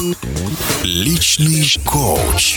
Личный коуч.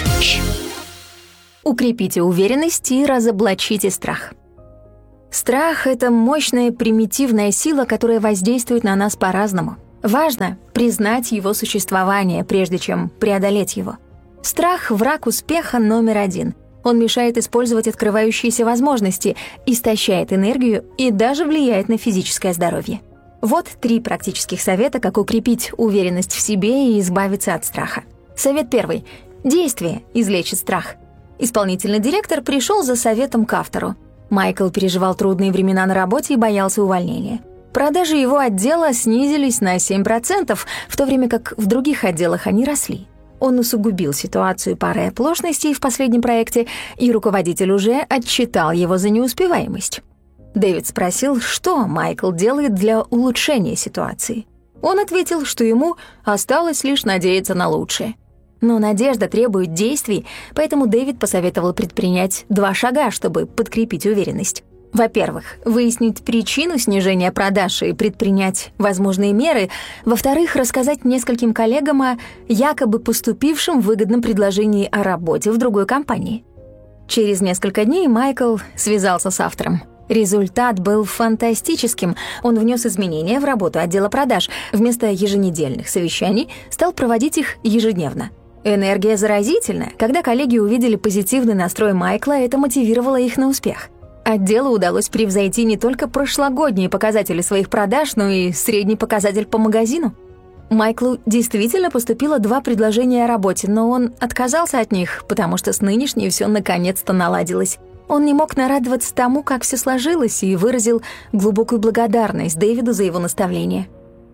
Укрепите уверенность и разоблачите страх. Страх — это мощная примитивная сила, которая воздействует на нас по-разному. Важно признать его существование, прежде чем преодолеть его. Страх — враг успеха номер один. Он мешает использовать открывающиеся возможности, истощает энергию и даже влияет на физическое здоровье. Вот 3 практических совета, как укрепить уверенность в себе и избавиться от страха. Совет 1. Действие излечит страх. Исполнительный директор пришел за советом к автору. Майкл переживал трудные времена на работе и боялся увольнения. Продажи его отдела снизились на 7%, в то время как в других отделах они росли. Он усугубил ситуацию парой оплошностей в последнем проекте, и руководитель уже отчитал его за неуспеваемость. Дэвид спросил, что Майкл делает для улучшения ситуации. Он ответил, что ему осталось лишь надеяться на лучшее. Но надежда требует действий, поэтому Дэвид посоветовал предпринять 2 шага, чтобы подкрепить уверенность. Во-первых, выяснить причину снижения продаж и предпринять возможные меры. Во-вторых, рассказать нескольким коллегам о якобы поступившем выгодном предложении о работе в другой компании. Через несколько дней Майкл связался с автором. Результат был фантастическим. Он внес изменения в работу отдела продаж. Вместо еженедельных совещаний стал проводить их ежедневно. Энергия заразительна. Когда коллеги увидели позитивный настрой Майкла, это мотивировало их на успех. Отделу удалось превзойти не только прошлогодние показатели своих продаж, но и средний показатель по магазину. Майклу действительно поступило 2 предложения о работе, но он отказался от них, потому что с нынешней все наконец-то наладилось. Он не мог нарадоваться тому, как все сложилось, и выразил глубокую благодарность Дэвиду за его наставление.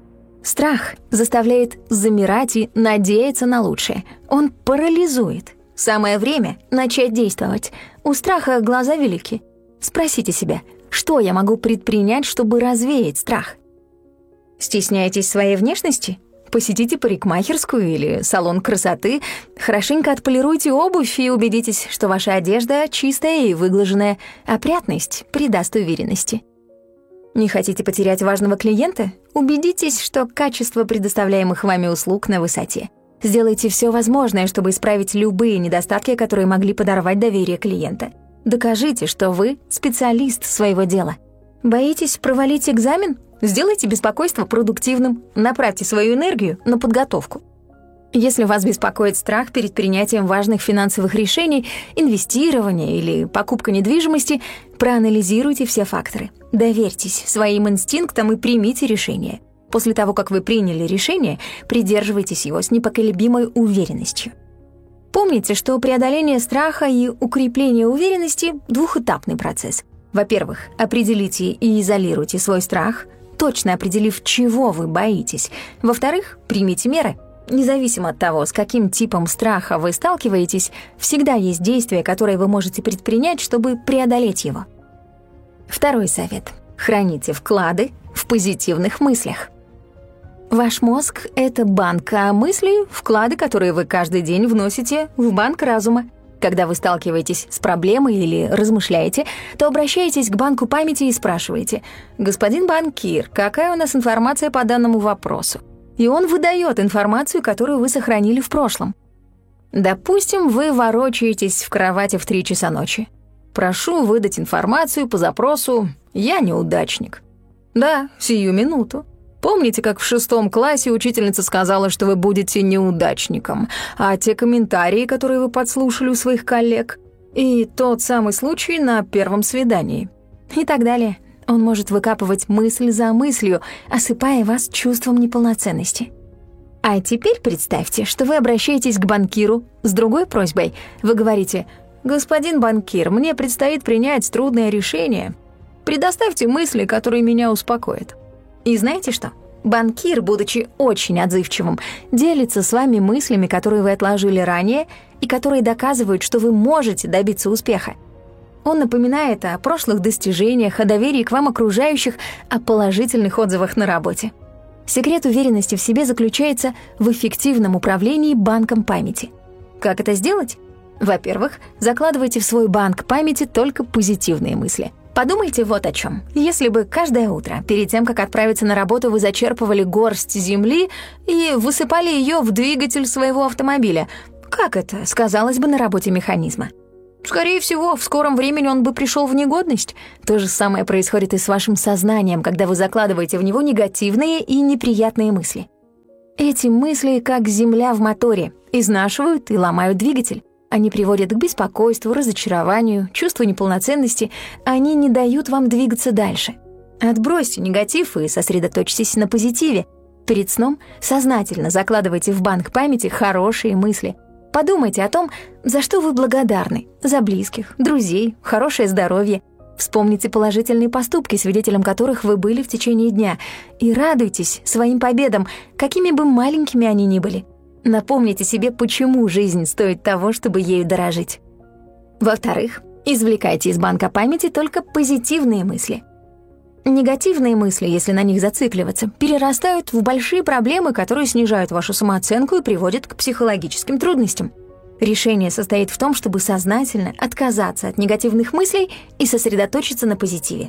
Страх заставляет замирать и надеяться на лучшее. Он парализует. Самое время начать действовать. У страха глаза велики. Спросите себя, что я могу предпринять, чтобы развеять страх? Стесняетесь своей внешности? Посетите парикмахерскую или салон красоты, хорошенько отполируйте обувь и убедитесь, что ваша одежда чистая и выглаженная. Опрятность придаст уверенности. Не хотите потерять важного клиента? Убедитесь, что качество предоставляемых вами услуг на высоте. Сделайте все возможное, чтобы исправить любые недостатки, которые могли подорвать доверие клиента. Докажите, что вы специалист своего дела. Боитесь провалить экзамен? Сделайте беспокойство продуктивным, направьте свою энергию на подготовку. Если вас беспокоит страх перед принятием важных финансовых решений, инвестирования или покупка недвижимости, проанализируйте все факторы. Доверьтесь своим инстинктам и примите решение. После того, как вы приняли решение, придерживайтесь его с непоколебимой уверенностью. Помните, что преодоление страха и укрепление уверенности — двухэтапный процесс. Во-первых, определите и изолируйте свой страх, точно определив, чего вы боитесь. Во-вторых, примите меры. Независимо от того, с каким типом страха вы сталкиваетесь, всегда есть действия, которые вы можете предпринять, чтобы преодолеть его. 2 совет. Храните вклады в позитивных мыслях. Ваш мозг — это банк, а мысли — вклады, которые вы каждый день вносите в банк разума. Когда вы сталкиваетесь с проблемой или размышляете, то обращаетесь к банку памяти и спрашиваете: «Господин банкир, какая у нас информация по данному вопросу?» И он выдает информацию, которую вы сохранили в прошлом. Допустим, вы ворочаетесь в кровати в 3 часа ночи. Прошу выдать информацию по запросу «Я неудачник». Да, сию минуту. Помните, как в 6 классе учительница сказала, что вы будете неудачником, а те комментарии, которые вы подслушали у своих коллег, и тот самый случай на 1 свидании, и так далее. Он может выкапывать мысль за мыслью, осыпая вас чувством неполноценности. А теперь представьте, что вы обращаетесь к банкиру с другой просьбой. Вы говорите: «Господин банкир, мне предстоит принять трудное решение. Предоставьте мысли, которые меня успокоят». И знаете что? Банкир, будучи очень отзывчивым, делится с вами мыслями, которые вы отложили ранее и которые доказывают, что вы можете добиться успеха. Он напоминает о прошлых достижениях, о доверии к вам окружающих, о положительных отзывах на работе. Секрет уверенности в себе заключается в эффективном управлении банком памяти. Как это сделать? Во-первых, закладывайте в свой банк памяти только позитивные мысли. Подумайте вот о чем. Если бы каждое утро, перед тем, как отправиться на работу, вы зачерпывали горсть земли и высыпали ее в двигатель своего автомобиля, как это сказалось бы на работе механизма? Скорее всего, в скором времени он бы пришел в негодность. То же самое происходит и с вашим сознанием, когда вы закладываете в него негативные и неприятные мысли. Эти мысли, как земля в моторе, изнашивают и ломают двигатель. Они приводят к беспокойству, разочарованию, чувству неполноценности. Они не дают вам двигаться дальше. Отбросьте негатив и сосредоточьтесь на позитиве. Перед сном сознательно закладывайте в банк памяти хорошие мысли. Подумайте о том, за что вы благодарны. За близких, друзей, хорошее здоровье. Вспомните положительные поступки, свидетелем которых вы были в течение дня. И радуйтесь своим победам, какими бы маленькими они ни были. Напомните себе, почему жизнь стоит того, чтобы ею дорожить. Во-вторых, извлекайте из банка памяти только позитивные мысли. Негативные мысли, если на них зацикливаться, перерастают в большие проблемы, которые снижают вашу самооценку и приводят к психологическим трудностям. Решение состоит в том, чтобы сознательно отказаться от негативных мыслей и сосредоточиться на позитиве.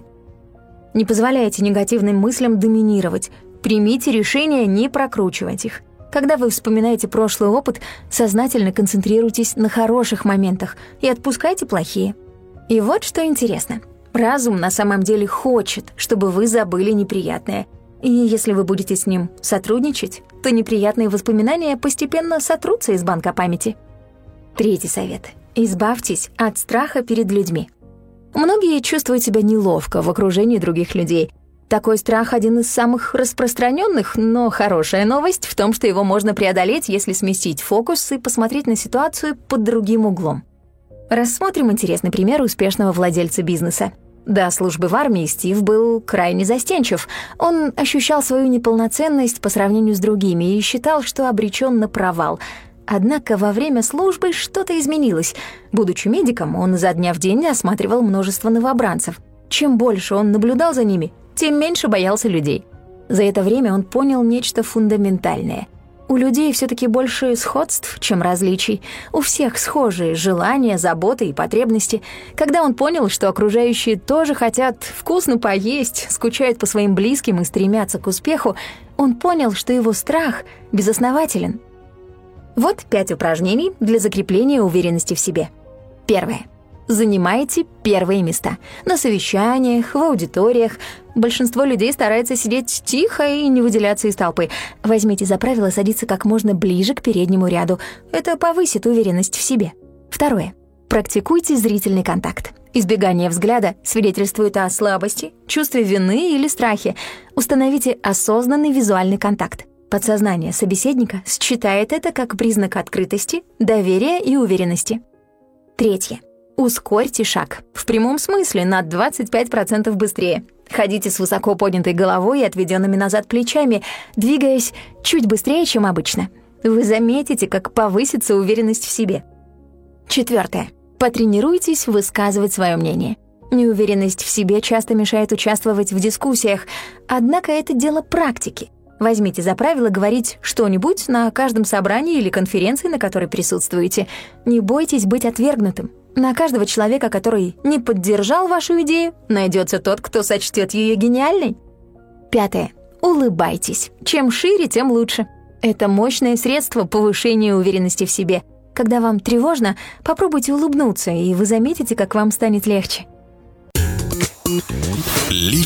Не позволяйте негативным мыслям доминировать. Примите решение не прокручивать их. Когда вы вспоминаете прошлый опыт, сознательно концентрируйтесь на хороших моментах и отпускайте плохие. И вот что интересно. Разум на самом деле хочет, чтобы вы забыли неприятное. И если вы будете с ним сотрудничать, то неприятные воспоминания постепенно сотрутся из банка памяти. Третий совет. Избавьтесь от страха перед людьми. Многие чувствуют себя неловко в окружении других людей. Такой страх один из самых распространенных, но хорошая новость в том, что его можно преодолеть, если сместить фокус и посмотреть на ситуацию под другим углом. Рассмотрим интересный пример успешного владельца бизнеса. До службы в армии Стив был крайне застенчив. Он ощущал свою неполноценность по сравнению с другими и считал, что обречен на провал. Однако во время службы что-то изменилось. Будучи медиком, он изо дня в день осматривал множество новобранцев. Чем больше он наблюдал за ними, тем меньше боялся людей. За это время он понял нечто фундаментальное. У людей все-таки больше сходств, чем различий. У всех схожие желания, заботы и потребности. Когда он понял, что окружающие тоже хотят вкусно поесть, скучают по своим близким и стремятся к успеху, он понял, что его страх безоснователен. Вот 5 упражнений для закрепления уверенности в себе. Первое. Занимайте первые места. На совещаниях, в аудиториях. Большинство людей старается сидеть тихо и не выделяться из толпы. Возьмите за правило садиться как можно ближе к переднему ряду. Это повысит уверенность в себе. Второе. Практикуйте зрительный контакт. Избегание взгляда свидетельствует о слабости, чувстве вины или страхе. Установите осознанный визуальный контакт. Подсознание собеседника считает это как признак открытости, доверия и уверенности. Третье. Ускорьте шаг. В прямом смысле на 25% быстрее. Ходите с высоко поднятой головой и отведенными назад плечами, двигаясь чуть быстрее, чем обычно. Вы заметите, как повысится уверенность в себе. Четвертое. Потренируйтесь высказывать свое мнение. Неуверенность в себе часто мешает участвовать в дискуссиях, однако это дело практики. Возьмите за правило говорить что-нибудь на каждом собрании или конференции, на которой присутствуете. Не бойтесь быть отвергнутым. На каждого человека, который не поддержал вашу идею, найдется тот, кто сочтет ее гениальной. Пятое. Улыбайтесь. Чем шире, тем лучше. Это мощное средство повышения уверенности в себе. Когда вам тревожно, попробуйте улыбнуться, и вы заметите, как вам станет легче.